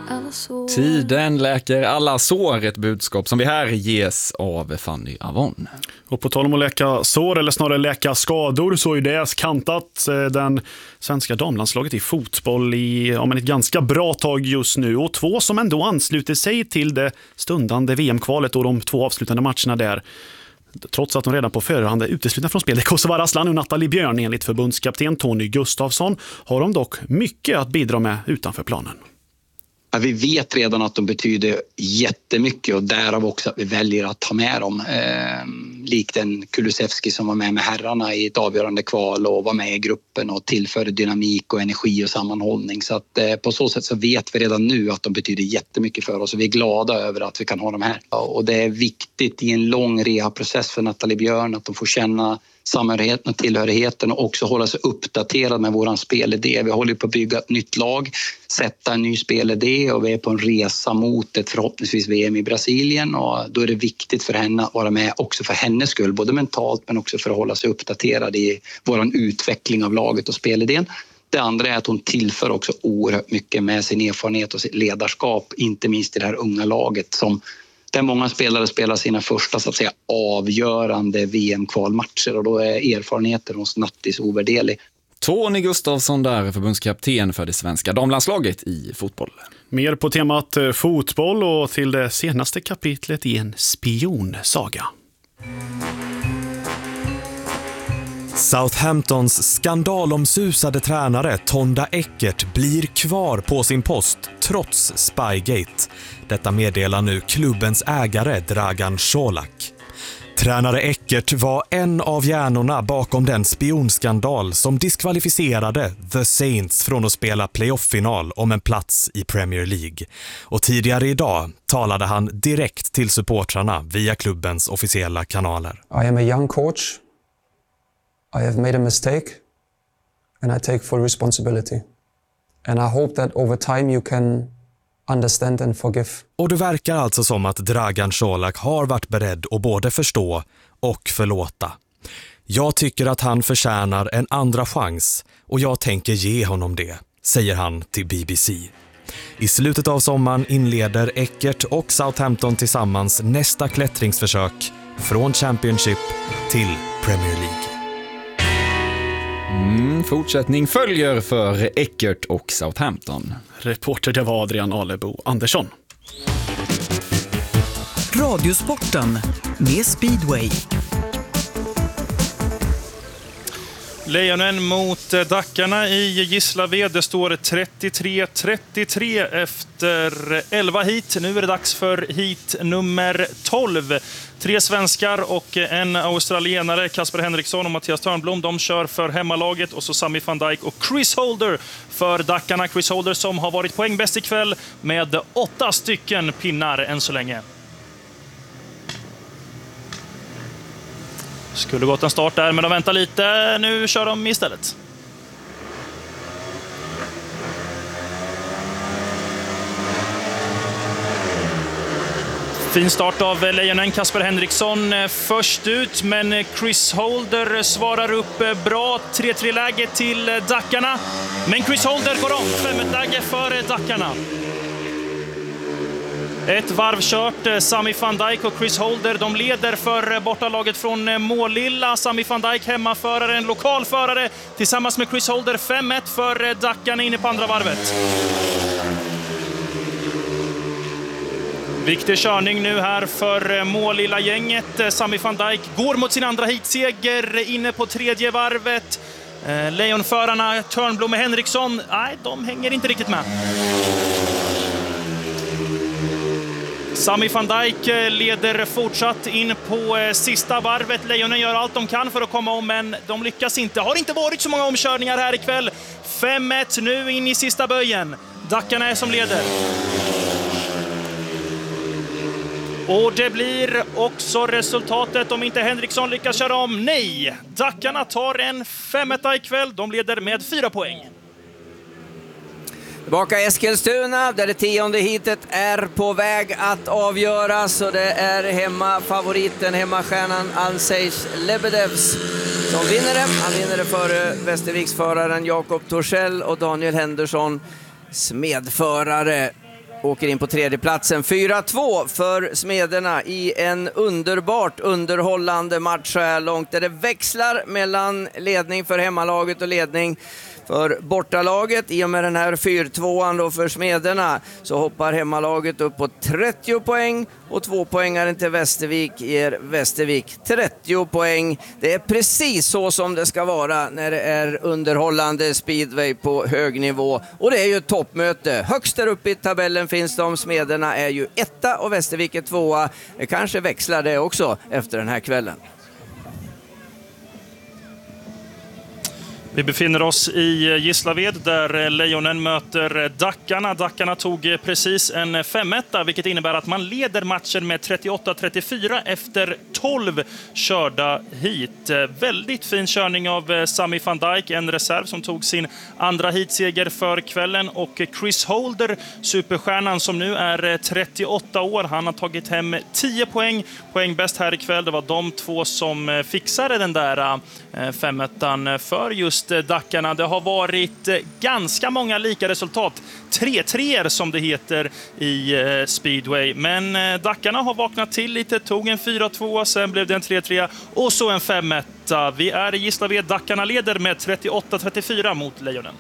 alla sår. Tiden läker alla sår, ett budskap som vi här ges av Fanny Avon. Och på tal om att läka sår, eller snarare läka skador, så är det kantat den svenska damlandslaget i fotboll i ett ganska bra tag just nu. Och två som ändå ansluter sig till det stundande VM-kvalet och de två avslutande matcherna där. Trots att de redan på förhand är uteslutna från spelet. Kosovare Aslan och Nathalie Björn, enligt förbundskapten Tony Gustafsson, har de dock mycket att bidra med utanför planen. Ja, vi vet redan att de betyder jättemycket och därav också att vi väljer att ta med dem. Likt en Kulusevski som var med herrarna i ett avgörande kval och var med i gruppen och tillförde dynamik och energi och sammanhållning. Så att på så sätt så vet vi redan nu att de betyder jättemycket för oss och vi är glada över att vi kan ha dem här. Och det är viktigt i en lång reha-process för Nathalie Björn att de får känna samhörigheten och tillhörigheten och också hålla sig uppdaterad med våran spelidé. Vi håller på att bygga ett nytt lag, sätta en ny spelidé och vi är på en resa mot ett förhoppningsvis VM i Brasilien och då är det viktigt för henne att vara med också för hennes skull, både mentalt men också för att hålla sig uppdaterad i våran utveckling av laget och spelidén. Det andra är att hon tillför också oerhört mycket med sin erfarenhet och sitt ledarskap, inte minst i det här unga laget som där många spelare spelar sina första så att säga avgörande VM-kvalmatcher och då är erfarenheten hos Nattis ovärderlig. Tony Gustafsson där, förbundskapten för det svenska damlandslaget i fotboll. Mer på temat fotboll och till det senaste kapitlet i en spionsaga. Southamptons skandalomsusade tränare Tonda Eckert blir kvar på sin post trots Spygate. Detta meddelar nu klubbens ägare Dragan Čolak. Tränare Eckert var en av hjärnorna bakom den spionskandal som diskvalificerade The Saints från att spela playoff-final om en plats i Premier League. Och tidigare idag talade han direkt till supportrarna via klubbens officiella kanaler. I am a young coach. I have made a mistake and I take full responsibility. And I hope that over time you can understand and forgive. Och det verkar alltså som att Dragan Čolak har varit beredd att både förstå och förlåta. Jag tycker att han förtjänar en andra chans och jag tänker ge honom det, säger han till BBC. I slutet av sommaren inleder Eckert och Southampton tillsammans nästa klättringsförsök från Championship till Premier League. Fortsättning följer för Eckert och Southampton. Reporter det var Adrian Alebo Andersson. Radiosporten med Speedway. Lejonen mot Dackarna i Gislaved. Det står 33-33 efter 11 hit. Nu är det dags för hit nummer 12. 3 svenskar och en australienare, Kasper Henriksson och Mattias Törnblom. De kör för hemmalaget och så Sami van Dijk och Chris Holder för Dackarna. Chris Holder som har varit poängbäst ikväll med 8 stycken pinnar än så länge. Skulle gått en start där, men de väntar lite. Nu kör de istället. Fin start av Lejonen. Kasper Henriksson först ut, men Chris Holder svarar upp bra. 3-3-läge till Dackarna. Men Chris Holder går om. 5-1-läge för Dackarna. Ett varv kört. Sami van Dijk och Chris Holder, de leder för bortalaget från Målilla. Sami van Dijk hemmaförare, en lokalförare tillsammans med Chris Holder. 5-1 för Dackarna inne på andra varvet. Viktig körning nu här för Målilla-gänget. Sami van Dijk går mot sin andra hitseger inne på tredje varvet. Lejonförarna Törnblom och Henriksson, nej, de hänger inte riktigt med. Sami van Dijk leder fortsatt in på sista varvet. Lejonen gör allt de kan för att komma om, men de lyckas inte. Har inte varit så många omkörningar här ikväll. 5-1 nu in i sista böjen. Dackarna är som leder. Och det blir också resultatet om inte Henriksson lyckas köra om. Nej, Dackarna tar en 5-1 ikväll. De leder med 4 poäng. Tillbaka Eskilstuna där det 10:e hitet är på väg att avgöras. Och det är hemmafavoriten, hemmastjärnan Alsej Lebedevs som vinner det. Han vinner det före Västerviksföraren Jakob Torssell och Daniel Henderson, smedförare. åker in på tredje platsen. 4-2 för Smederna i en underbart underhållande match så här långt, där det växlar mellan ledning för hemmalaget och ledning för bortalaget. I och med den här 4-2an då för Smederna så hoppar hemmalaget upp på 30 poäng och 2-poängaren till Västervik ger Västervik 30 poäng. Det är precis så som det ska vara när det är underhållande speedway på hög nivå. Och det är ju ett toppmöte. Högst där uppe i tabellen finns de. Smederna är ju 1 och Västervik är 2. Det kanske växlar det också efter den här kvällen. Vi befinner oss i Gislaved där Lejonen möter Dackarna. Dackarna tog precis en 5-1, vilket innebär att man leder matchen med 38-34 efter 12 körda hit. Väldigt fin körning av Sami van Dijk, en reserv som tog sin andra hitseger för kvällen. Och Chris Holder, superstjärnan som nu är 38 år, han har tagit hem 10 poäng. Poängbäst här ikväll, det var de två som fixade den där 5-1 för just Dackarna. Det har varit ganska många lika resultat. 3-3 som det heter i speedway. Men Dackarna har vaknat till lite, tog en 4-2, sen blev det en 3-3 och så en 5-1. Vi är i Gislaved. Dackarna leder med 38-34 mot Lejonen.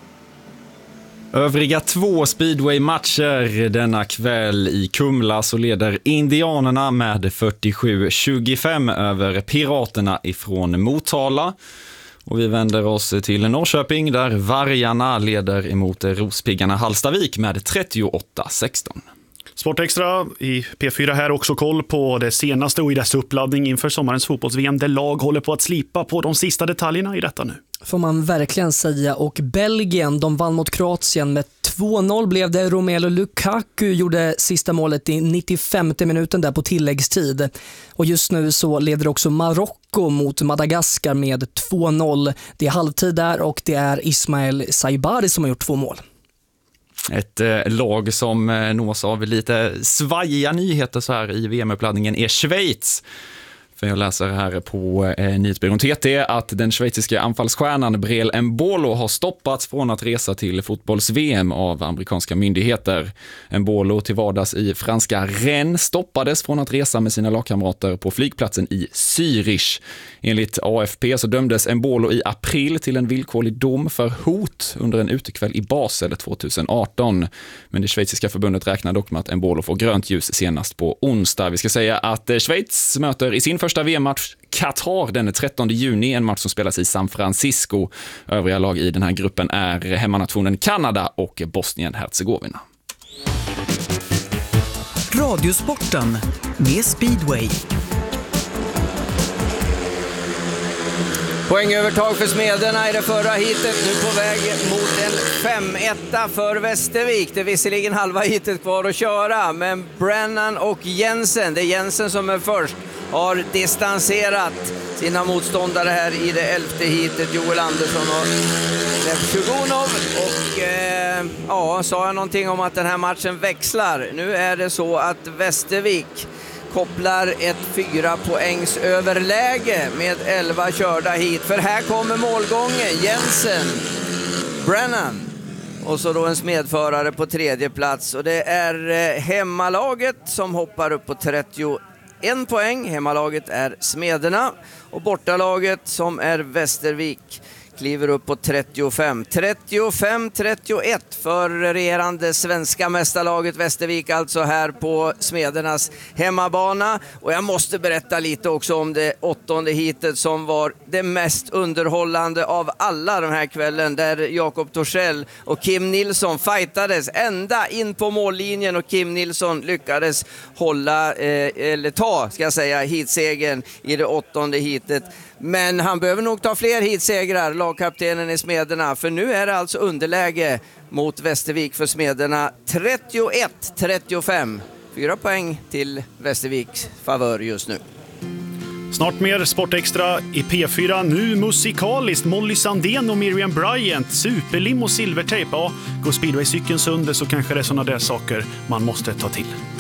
Övriga 2 speedway-matcher denna kväll i Kumla så leder Indianerna med 47-25 över Piraterna ifrån Motala. Och vi vänder oss till Norrköping där Vargarna leder emot Rospiggarna Hallstavik med 38-16. Sportextra i P4 här också koll på det senaste och i dess uppladdning inför sommarens fotbolls-VM där lag håller på att slipa på de sista detaljerna i detta nu. Får man verkligen säga. Och Belgien, de vann mot Kroatien med 2-0 blev det. Romelu Lukaku gjorde sista målet i 95:e minuten där på tilläggstid. Och just nu så leder också Marocko mot Madagaskar med 2-0. Det är halvtid där och det är Ismail Saibari som har gjort 2 mål. Ett lag som nås av lite svajiga nyheter så här i VM-uppladdningen är Schweiz. För jag läser här på nyhetsbyrån TT att den schweiziska anfallsstjärnan Breel Embolo har stoppats från att resa till fotbolls-VM av amerikanska myndigheter. Embolo till vardags i franska Rennes stoppades från att resa med sina lagkamrater på flygplatsen i Zürich. Enligt AFP så dömdes Embolo i april till en villkorlig dom för hot under en utekväll i Basel 2018. Men det schweiziska förbundet räknar dock med att Embolo får grönt ljus senast på onsdag. Vi ska säga att Schweiz möter i sin första VM-match Qatar den 13 juni, en match som spelas i San Francisco. Övriga lag i den här gruppen är hemmanationen Kanada och Bosnien-Herzegovina. Radiosporten med Speedway. Poängövertag för Smederna i det förra hitet, nu på väg mot en 5-1 för Västervik. Det är visserligen halva hitet kvar att köra, men Brennan och Jensen, det är Jensen som är först, har distanserat sina motståndare här i det 11:e hitet. Joel Andersson och Lev Sjugunov. Och sa jag någonting om att den här matchen växlar. Nu är det så att Västervik kopplar ett 4-poängs överläge med 11 körda hit. För här kommer målgången. Jensen, Brennan och så då en smedförare på tredje plats. Och det är hemmalaget som hoppar upp på 31 poäng. Hemmalaget är Smederna och bortalaget som är Västervik kliver upp på 35. 35-31 för regerande svenska mästarlaget Västervik, alltså här på Smedernas hemmabana. Och jag måste berätta lite också om det 8:e hitet som var det mest underhållande av alla den här kvällen, där Jakob Torssell och Kim Nilsson fightades ända in på mållinjen och Kim Nilsson lyckades ta hitsegern i det 8:e hitet. Men han behöver nog ta fler hitsegrar, lagkaptenen i Smederna, för nu är det alltså underläge mot Västervik för Smederna. 31-35. 4 poäng till Västerviks favör just nu. Snart mer Sportextra i P4. Nu musikaliskt Molly Sandén och Miriam Bryant, superlim och silvertejp. Ja, går speedway-cykeln sönder så kanske det är såna där saker man måste ta till.